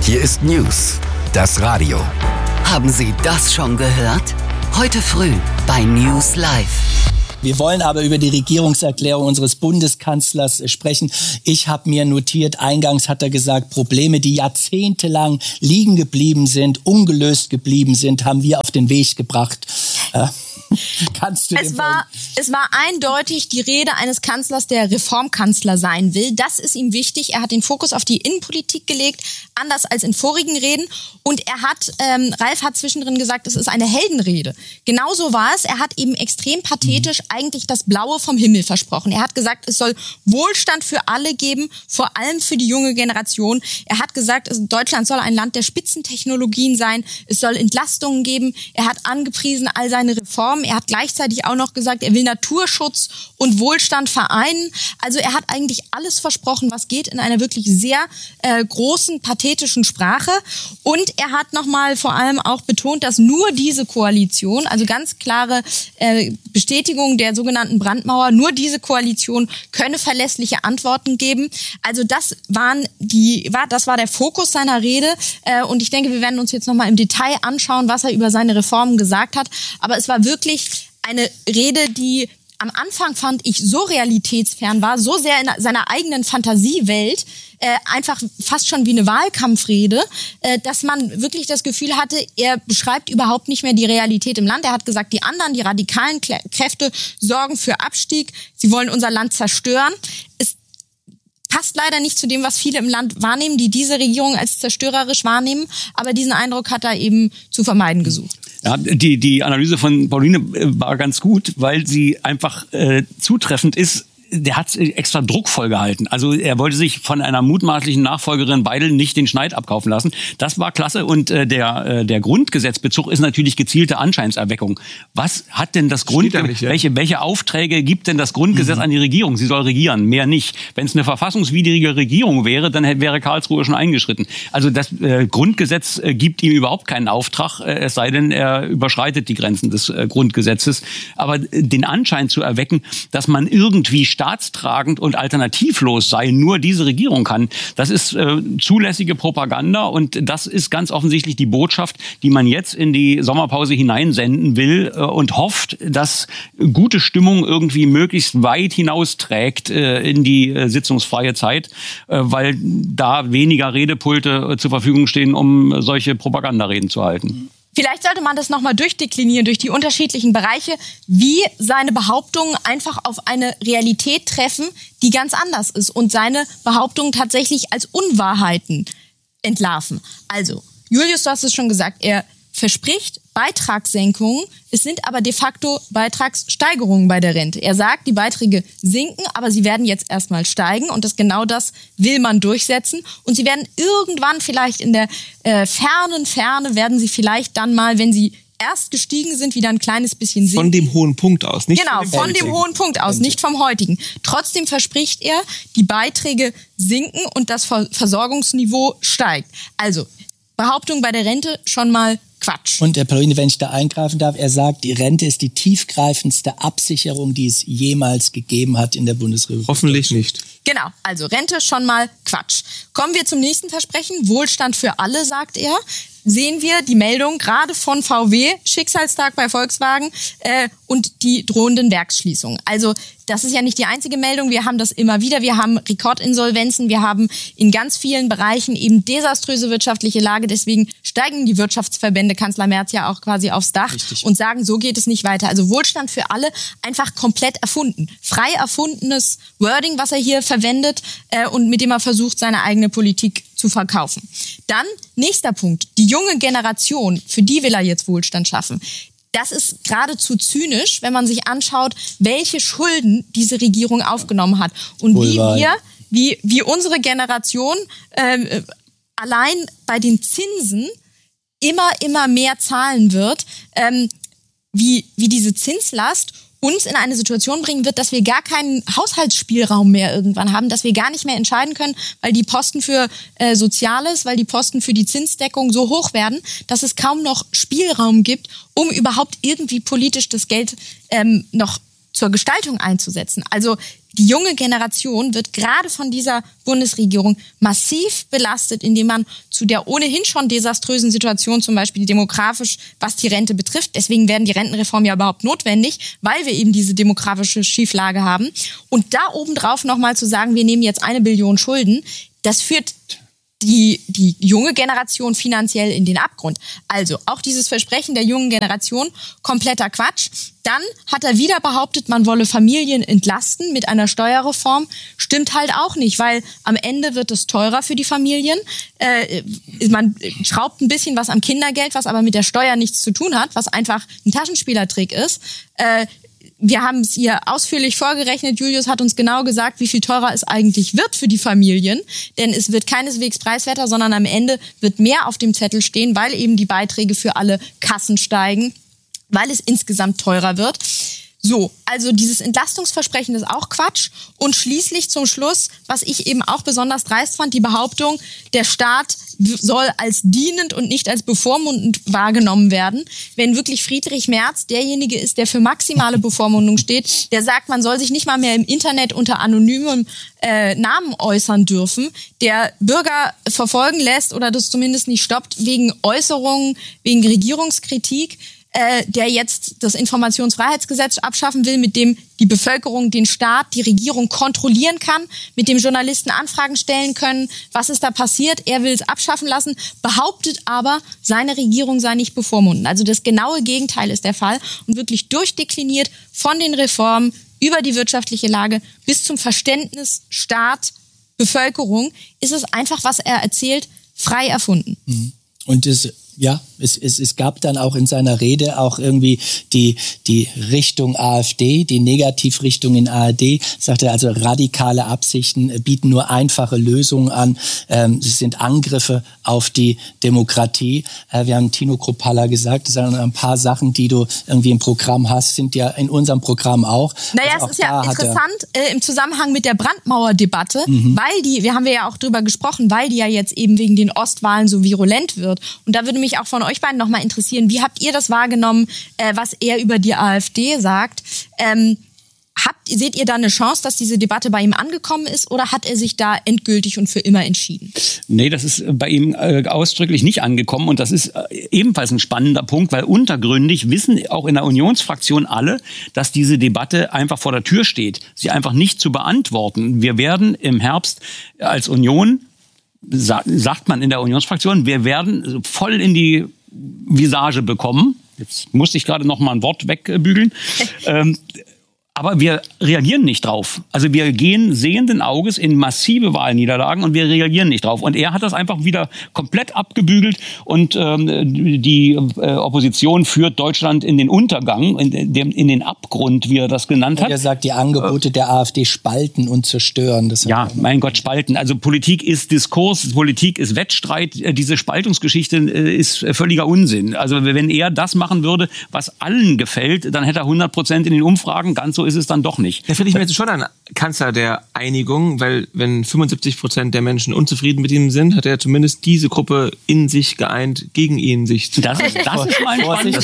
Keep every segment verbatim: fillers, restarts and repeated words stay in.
Hier ist News, das Radio. Haben Sie das schon gehört? Heute früh bei News Live. Wir wollen aber über die Regierungserklärung unseres Bundeskanzlers sprechen. Ich habe mir notiert, eingangs hat er gesagt, Probleme, die jahrzehntelang liegen geblieben sind, ungelöst geblieben sind, haben wir auf den Weg gebracht. Äh, kannst du es war, es war eindeutig die Rede eines Kanzlers, der Reformkanzler sein will. Das ist ihm wichtig. Er hat den Fokus auf die Innenpolitik gelegt, anders als in vorigen Reden. Und er hat, ähm, Ralf hat zwischendrin gesagt, es ist eine Heldenrede. Genauso war es. Er hat eben extrem pathetisch mhm. eigentlich das Blaue vom Himmel versprochen. Er hat gesagt, es soll Wohlstand für alle geben, vor allem für die junge Generation. Er hat gesagt, Deutschland soll ein Land der Spitzentechnologien sein. Es soll Entlastungen geben. Er hat angepriesen all seine Reformen. Er hat gleichzeitig auch noch gesagt, er will Naturschutz und Wohlstand vereinen. Also er hat eigentlich alles versprochen, was geht, in einer wirklich sehr äh, großen, pathetischen Sprache. Und er hat nochmal vor allem auch betont, dass nur diese Koalition, also ganz klare äh, Bestätigung der sogenannten Brandmauer, nur diese Koalition könne verlässliche Antworten geben. Also das waren die, war, das war der Fokus seiner Rede. Äh, und ich denke, wir werden uns jetzt nochmal im Detail anschauen, was er über seine Reformen gesagt hat. Aber es war wirklich eine Rede, die am Anfang, fand ich, so realitätsfern war, so sehr in seiner eigenen Fantasiewelt, äh, einfach fast schon wie eine Wahlkampfrede, äh, dass man wirklich das Gefühl hatte, er beschreibt überhaupt nicht mehr die Realität im Land. Er hat gesagt, die anderen, die radikalen Klä- Kräfte sorgen für Abstieg, sie wollen unser Land zerstören. Es passt leider nicht zu dem, was viele im Land wahrnehmen, die diese Regierung als zerstörerisch wahrnehmen, aber diesen Eindruck hat er eben zu vermeiden gesucht. Ja, die, die Analyse von Pauline war ganz gut, weil sie einfach äh, zutreffend ist. Der hat extra druckvoll gehalten. Also er wollte sich von einer mutmaßlichen Nachfolgerin Beidel nicht den Schneid abkaufen lassen. Das war klasse. Und äh, der äh, der Grundgesetzbezug ist natürlich gezielte Anscheinserweckung. Was hat denn das Grundgesetz? Ja. Welche welche Aufträge gibt denn das Grundgesetz mhm. an die Regierung? Sie soll regieren, mehr nicht. Wenn es eine verfassungswidrige Regierung wäre, dann hätte, wäre Karlsruhe schon eingeschritten. Also das äh, Grundgesetz äh, gibt ihm überhaupt keinen Auftrag, äh, es sei denn, er überschreitet die Grenzen des äh, Grundgesetzes. Aber äh, den Anschein zu erwecken, dass man irgendwie staatstragend und alternativlos sei, nur diese Regierung kann. Das ist äh, zulässige Propaganda und das ist ganz offensichtlich die Botschaft, die man jetzt in die Sommerpause hineinsenden will äh, und hofft, dass gute Stimmung irgendwie möglichst weit hinausträgt äh, in die äh, sitzungsfreie Zeit, äh, weil da weniger Redepulte äh, zur Verfügung stehen, um solche Propagandareden zu halten. Vielleicht sollte man das nochmal durchdeklinieren durch die unterschiedlichen Bereiche, wie seine Behauptungen einfach auf eine Realität treffen, die ganz anders ist und seine Behauptungen tatsächlich als Unwahrheiten entlarven. Also, Julius, du hast es schon gesagt, er verspricht Beitragssenkungen, es sind aber de facto Beitragssteigerungen bei der Rente. Er sagt, die Beiträge sinken, aber sie werden jetzt erstmal steigen und das genau das will man durchsetzen. Und sie werden irgendwann vielleicht in der äh, fernen Ferne, werden sie vielleicht dann mal, wenn sie erst gestiegen sind, wieder ein kleines bisschen sinken. Von dem hohen Punkt aus, nicht genau, von dem, von dem hohen Punkt aus, nicht vom heutigen. Trotzdem verspricht er, die Beiträge sinken und das Versorgungsniveau steigt. Also, Behauptung bei der Rente schon mal Quatsch. Und Herr Pauline, wenn ich da eingreifen darf, er sagt, die Rente ist die tiefgreifendste Absicherung, die es jemals gegeben hat in der Bundesrepublik. Hoffentlich nicht. Genau, also Rente schon mal Quatsch. Kommen wir zum nächsten Versprechen. Wohlstand für alle, sagt er. Sehen wir die Meldung gerade von V W, Schicksalstag bei Volkswagen äh, und die drohenden Werksschließungen. Also das ist ja nicht die einzige Meldung, wir haben das immer wieder, wir haben Rekordinsolvenzen, wir haben in ganz vielen Bereichen eben desaströse wirtschaftliche Lage, deswegen steigen die Wirtschaftsverbände, Kanzler Merz ja auch quasi aufs Dach Richtig. Und sagen, so geht es nicht weiter. Also Wohlstand für alle, einfach komplett erfunden. Frei erfundenes Wording, was er hier verwendet äh, und mit dem er versucht, seine eigene Politik zu verkaufen. Dann, nächster Punkt, die junge Generation, für die will er jetzt Wohlstand schaffen. Das ist geradezu zynisch, wenn man sich anschaut, welche Schulden diese Regierung aufgenommen hat. Und wie wir, wie, wie unsere Generation äh, allein bei den Zinsen immer, immer mehr zahlen wird, ähm, wie, wie diese Zinslast uns in eine Situation bringen wird, dass wir gar keinen Haushaltsspielraum mehr irgendwann haben, dass wir gar nicht mehr entscheiden können, weil die Posten für äh, Soziales, weil die Posten für die Zinsdeckung so hoch werden, dass es kaum noch Spielraum gibt, um überhaupt irgendwie politisch das Geld ähm, noch zur Gestaltung einzusetzen. Also die junge Generation wird gerade von dieser Bundesregierung massiv belastet, indem man zu der ohnehin schon desaströsen Situation, zum Beispiel demografisch, was die Rente betrifft, deswegen werden die Rentenreformen ja überhaupt notwendig, weil wir eben diese demografische Schieflage haben. Und da obendrauf nochmal zu sagen, wir nehmen jetzt eine Billion Schulden, das führt die, die junge Generation finanziell in den Abgrund. Also auch dieses Versprechen der jungen Generation, kompletter Quatsch. Dann hat er wieder behauptet, man wolle Familien entlasten mit einer Steuerreform. Stimmt halt auch nicht, weil am Ende wird es teurer für die Familien. Äh, man schraubt ein bisschen was am Kindergeld, was aber mit der Steuer nichts zu tun hat, was einfach ein Taschenspielertrick ist. Äh, Wir haben es hier ausführlich vorgerechnet. Julius hat uns genau gesagt, wie viel teurer es eigentlich wird für die Familien. Denn es wird keineswegs preiswerter, sondern am Ende wird mehr auf dem Zettel stehen, weil eben die Beiträge für alle Kassen steigen, weil es insgesamt teurer wird. So, also dieses Entlastungsversprechen ist auch Quatsch. Und schließlich zum Schluss, was ich eben auch besonders dreist fand, die Behauptung, der Staat soll als dienend und nicht als bevormundend wahrgenommen werden. Wenn wirklich Friedrich Merz derjenige ist, der für maximale Bevormundung steht, der sagt, man soll sich nicht mal mehr im Internet unter anonymem äh, Namen äußern dürfen, der Bürger verfolgen lässt oder das zumindest nicht stoppt wegen Äußerungen, wegen Regierungskritik, Äh, der jetzt das Informationsfreiheitsgesetz abschaffen will, mit dem die Bevölkerung den Staat, die Regierung kontrollieren kann, mit dem Journalisten Anfragen stellen können, was ist da passiert, er will es abschaffen lassen, behauptet aber, seine Regierung sei nicht bevormunden. Also das genaue Gegenteil ist der Fall und wirklich durchdekliniert von den Reformen über die wirtschaftliche Lage bis zum Verständnis Staat, Bevölkerung, ist es einfach, was er erzählt, frei erfunden. Und das Ja, es, es, es gab dann auch in seiner Rede auch irgendwie die, die Richtung AfD, die Negativrichtung in A R D. Sagte also, radikale Absichten bieten nur einfache Lösungen an. Ähm, es sind Angriffe auf die Demokratie. Äh, wir haben Tino Kruppalla gesagt, das sind ein paar Sachen, die du irgendwie im Programm hast, sind ja in unserem Programm auch. Naja, also es ist ja interessant äh, im Zusammenhang mit der Brandmauerdebatte, mhm. weil die, wir haben wir ja auch drüber gesprochen, weil die ja jetzt eben wegen den Ostwahlen so virulent wird. Und da würde mich auch von euch beiden nochmal interessieren, wie habt ihr das wahrgenommen, äh, was er über die AfD sagt? Ähm, habt, seht ihr da eine Chance, dass diese Debatte bei ihm angekommen ist oder hat er sich da endgültig und für immer entschieden? Nee, das ist bei ihm äh, ausdrücklich nicht angekommen und das ist äh, ebenfalls ein spannender Punkt, weil untergründig wissen auch in der Unionsfraktion alle, dass diese Debatte einfach vor der Tür steht, sie einfach nicht zu beantworten. Wir werden im Herbst als Union, sagt man in der Unionsfraktion, wir werden voll in die Visage bekommen. Jetzt musste ich gerade noch mal ein Wort wegbügeln. ähm, aber wir reagieren nicht drauf. Also wir gehen sehenden Auges in massive Wahlniederlagen und wir reagieren nicht drauf. Und er hat das einfach wieder komplett abgebügelt und ähm, die äh, Opposition führt Deutschland in den Untergang, in, den, in den Abgrund, wie er das genannt hat. Er sagt, die Angebote äh, der AfD spalten und zerstören. Das ja, mein Gott, spalten. Also Politik ist Diskurs, Politik ist Wettstreit. Diese Spaltungsgeschichte äh, ist völliger Unsinn. Also wenn er das machen würde, was allen gefällt, dann hätte er hundert Prozent in den Umfragen. Ganz so ist es dann doch nicht. Da finde ich mir jetzt schon ein Kanzler der Einigung, weil wenn fünfundsiebzig Prozent der Menschen unzufrieden mit ihm sind, hat er zumindest diese Gruppe in sich geeint, gegen ihn sich zu. Das ist, das ist mein spannendes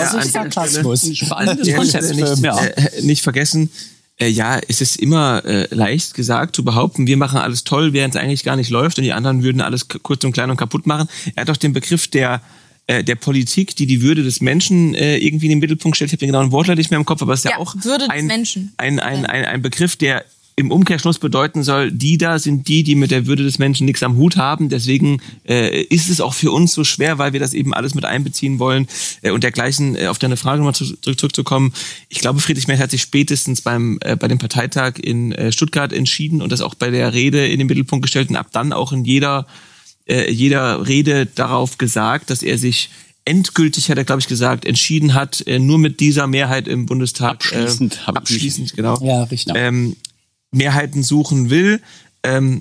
Konzept. Spannendes Konzept. Nicht, ja. äh, nicht vergessen, äh, ja, es ist immer äh, leicht gesagt zu behaupten, wir machen alles toll, während es eigentlich gar nicht läuft und die anderen würden alles kurz und klein und kaputt machen. Er hat doch den Begriff der der Politik, die die Würde des Menschen äh, irgendwie in den Mittelpunkt stellt. Ich habe den genauen Wortlaut nicht mehr im Kopf, aber es ist ja, ja auch Würde ein, des Menschen. Ein, ein, ein, ein Begriff, der im Umkehrschluss bedeuten soll, die da sind die, die mit der Würde des Menschen nichts am Hut haben. Deswegen äh, ist es auch für uns so schwer, weil wir das eben alles mit einbeziehen wollen. Äh, und dergleichen, äh, auf deine Frage nochmal zurück, zurückzukommen. Ich glaube, Friedrich Merz hat sich spätestens beim äh, bei dem Parteitag in äh, Stuttgart entschieden und das auch bei der Rede in den Mittelpunkt gestellt und ab dann auch in jeder, äh, jeder Rede darauf gesagt, dass er sich endgültig, hat er, glaube ich, gesagt, entschieden hat, nur mit dieser Mehrheit im Bundestag abschließend, äh, abschließend genau, ja, richtig. Ähm, Mehrheiten suchen will. Ähm,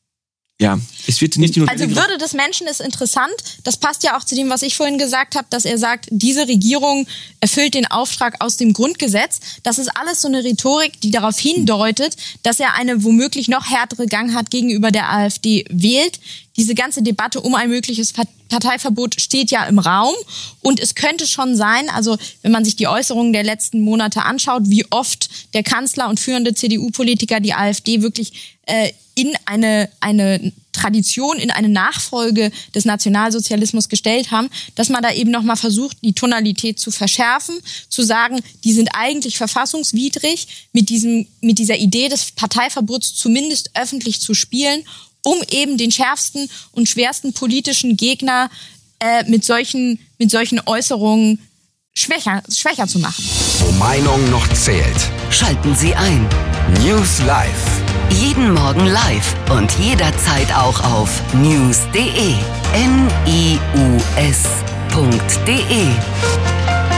ja, es wird nicht die Also Würde des Menschen ist interessant. Das passt ja auch zu dem, was ich vorhin gesagt habe, dass er sagt, diese Regierung erfüllt den Auftrag aus dem Grundgesetz. Das ist alles so eine Rhetorik, die darauf hindeutet, dass er eine womöglich noch härtere Gangart gegenüber der AfD wählt. diese ganze Debatte um ein mögliches Parteiverbot steht ja im Raum. Und es könnte schon sein, also wenn man sich die Äußerungen der letzten Monate anschaut, wie oft der Kanzler und führende C D U-Politiker die AfD wirklich äh, in eine, eine Tradition, in eine Nachfolge des Nationalsozialismus gestellt haben, dass man da eben nochmal versucht, die Tonalität zu verschärfen, zu sagen, die sind eigentlich verfassungswidrig, mit diesem, mit dieser Idee des Parteiverbots zumindest öffentlich zu spielen, um eben den schärfsten und schwersten politischen Gegner äh, mit solchen, mit solchen Äußerungen schwächer, schwächer zu machen. Wo Meinung noch zählt. Schalten Sie ein. News Live. Jeden Morgen live und jederzeit auch auf news punkt de. N I U S punkt de.